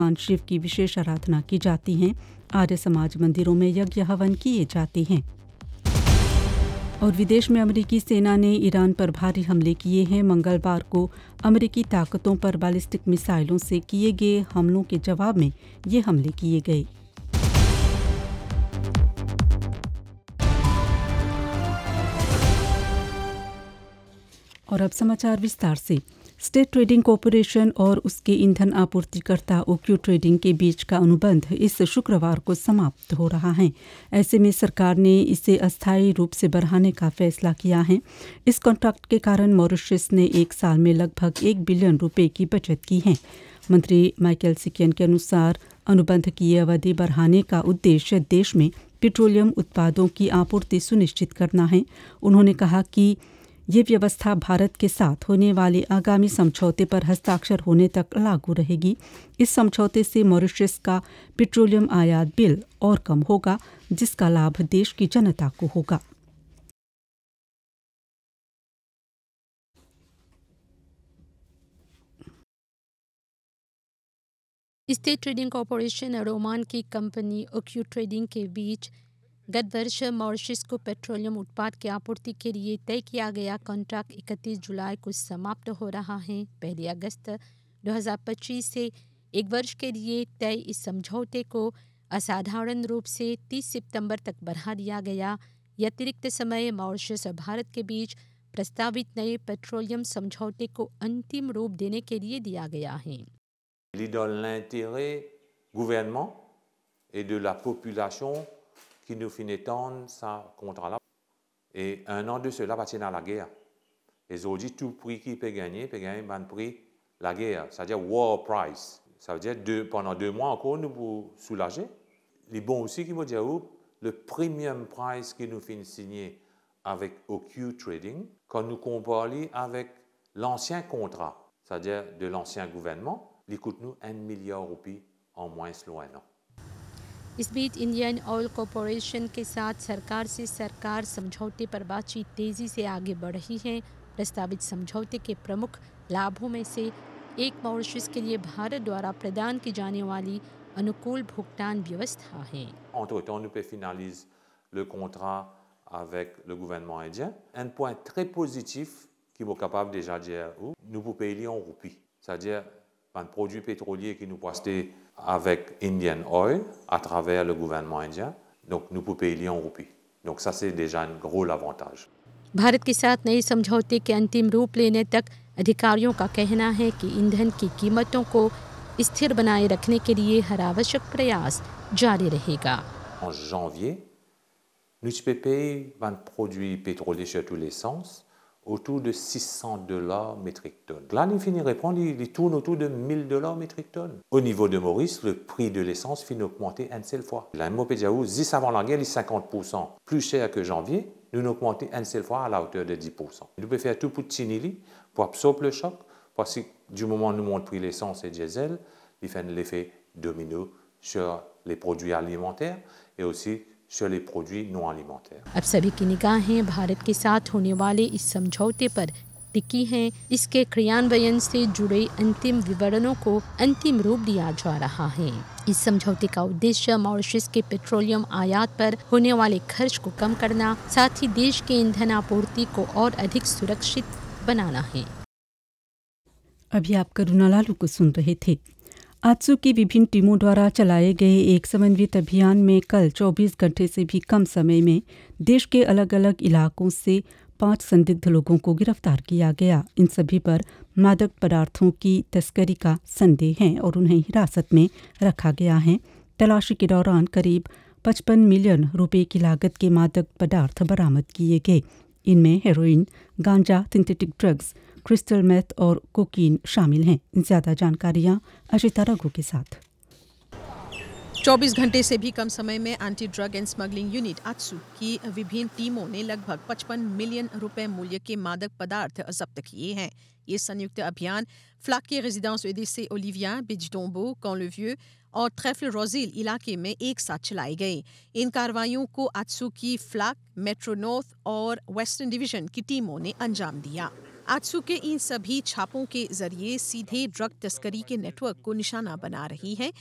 भगवान शिव की विशेष आराधना की जाती है। आर्य समाज मंदिरों में यज्ञ हवन किए जाते हैं। और विदेश में अमेरिकी सेना ने ईरान पर भारी हमले किए हैं। मंगलवार को अमेरिकी ताकतों पर बैलिस्टिक मिसाइलों से किए गए हमलों के जवाब में ये हमले किए गए। और अब समाचार विस्तार से। स्टेट ट्रेडिंग कॉरपोरेशन और उसके ईंधन आपूर्तिकर्ता ओक्यू ट्रेडिंग के बीच का अनुबंध इस शुक्रवार को समाप्त हो रहा है। ऐसे में सरकार ने इसे अस्थायी रूप से बढ़ाने का फैसला किया है। इस कॉन्ट्रैक्ट के कारण मॉरिशस ने एक साल में लगभग $1 बिलियन की बचत की है। मंत्री माइकल सिकियन के अनुसार अनुबंध की अवधि बढ़ाने का उद्देश्य देश में पेट्रोलियम उत्पादों की आपूर्ति सुनिश्चित करना है। उन्होंने कहा कि ये व्यवस्था भारत के साथ होने वाले आगामी समझौते पर हस्ताक्षर होने तक लागू रहेगी। इस समझौते से मॉरिशस का पेट्रोलियम आयात बिल और कम होगा, जिसका लाभ देश की जनता को होगा। स्टेट ट्रेडिंग कॉरपोरेशन और ओमान की कंपनी ओक्यू ट्रेडिंग के बीच गत वर्ष मॉरिशस को पेट्रोलियम उत्पाद की आपूर्ति के लिए तय किया गया कॉन्ट्रैक्ट 31 जुलाई को समाप्त हो रहा है। 1 अगस्त 2025 से एक वर्ष के लिए तय इस समझौते को असाधारण रूप से 30 सितंबर तक बढ़ा दिया गया। यह अतिरिक्त समय मॉरिशस और भारत के बीच प्रस्तावित नए पेट्रोलियम समझौते को अंतिम रूप देने के लिए दिया गया है। Il est dans l'intérêt gouvernement et de la population qui nous fait étendre ce contrat-là. Et un an de cela, parce qu'il y a la guerre. Et aujourd'hui, tout prix qui peut gagner un prix la guerre, c'est-à-dire war price. Ça veut dire pendant 2 mois encore, nous pour soulager. Les bons aussi qui vont dire le premium price qui nous fait signer avec OQ Trading, quand nous comparons avec l'ancien contrat, c'est-à-dire de l'ancien gouvernement, il coûte nous $1 milliard en moins selon un an. इस बीच Indian oil corporation के साथ सरकार से सरकार समझौते पर बातचीत तेजी से आगे बढ़ रही है। प्रस्तावित समझौते के प्रमुख लाभों में से एक मॉरिशस के लिए भारत द्वारा प्रदान की जाने वाली अनुकूल भुगतान व्यवस्था है। Entre-temps, nous pouvons finaliser le contrat avec le gouvernement indien. Un point très positif qui est capable déjà de dire, nous pouvons payer en roupies. C'est-à-dire un produit pétrolier qui nous acheter avec Indian Oil à travers le gouvernement indien. Donc, nous pouvons payer en roupies. Donc, ça, c'est déjà un gros avantage. Bharat के साथ नए समझौते के अंतिम रूप लेने तक अधिकारियों का कहना है कि ईंधन की कीमतों को स्थिर बनाए रखने के लिए हर आवश्यक प्रयास जारी रहेगा। En janvier, nous pouvons payer un produit pétrolier sur tous les sens autour de $600 métrique tonne. Là, il finit répondre, il tourne autour de $1,000 métrique tonne. Au niveau de Maurice, le prix de l'essence finit augmenter une seule fois. La MOPEDIAO, 10 avant la guerre, il est 50% plus cher que janvier. Nous augmentons une seule fois à la hauteur de 10%. Nous pouvons faire tout pour Tinili, pour absorber le choc, parce que du moment où nous montons le prix de l'essence et du diesel, il fait l'effet domino sur les produits alimentaires et aussi sur les produits non alimentaires. अब सभी की निगाहें भारत के साथ होने वाले इस समझौते पर टिकी हैं। इसके क्रियान्वयन से जुड़े अंतिम विवरणों को अंतिम रूप दिया जा रहा है। इस समझौते का उद्देश्य मॉरिशस के पेट्रोलियम आयात पर होने वाले खर्च को कम करना, साथ ही देश के ईंधन आपूर्ति को और अधिक सुरक्षित बनाना है। अभी आप करुणा लालू को सुन रहे थे। आजसू की विभिन्न टीमों द्वारा चलाए गए एक समन्वित अभियान में कल 24 घंटे से भी कम समय में देश के अलग अलग इलाकों से 5 संदिग्ध लोगों को गिरफ्तार किया गया। इन सभी पर मादक पदार्थों की तस्करी का संदेह है और उन्हें हिरासत में रखा गया है। तलाशी के दौरान करीब 55 मिलियन रुपए की लागत के मादक पदार्थ बरामद किए गए। इनमें हेरोइन, गांजा, सिंथेटिक ड्रग्स, क्रिस्टल मेथ और कोकीन शामिल हैं। ज़्यादा जानकारियाँ अशिता रघु के साथ। 24 घंटे से भी कम समय में anti drug and smuggling unit आत्सू की विभिन्न टीमों ने लगभग 55 मिलियन रुपए मूल्य के मादक पदार्थ जब्त किए हैं। ये संयुक्त अभियान फ्लाक के रेजिडेंस से ओलिविया, बिजडोम्बो, कॉन्लेविeux और ट्रैफल रोजिल इलाके में एक साथ चलाई गई। इन कार्रवाइयों को आत्सू की फ्लाक, मेट्रो नॉर्थ और वेस्टर्न डिवीजन की टीमों ने अंजाम दिया। आत्सू के इन सभी छापों के जरिए सीधे ड्रग तस्करी के नेटवर्क को निशाना बना रही है